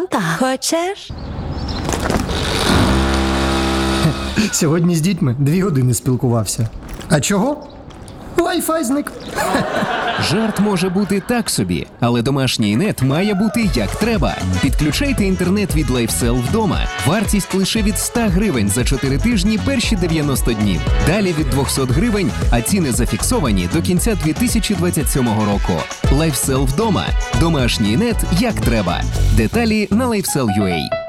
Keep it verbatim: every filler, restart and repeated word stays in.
Фанта хочеш? Сьогодні з дітьми дві години спілкувався. А чого? Wi-Fi зник. Жарт може бути так собі, але домашній нет має бути як треба. Підключайте інтернет від LifeSell вдома. Вартість лише від сто гривень за чотири тижні перші дев'яносто днів. Далі від двісті гривень, а ціни зафіксовані до кінця дві тисячі двадцять сьомого року. LifeSell вдома. Домашній нет як треба. Деталі на LifeSell точка ю а.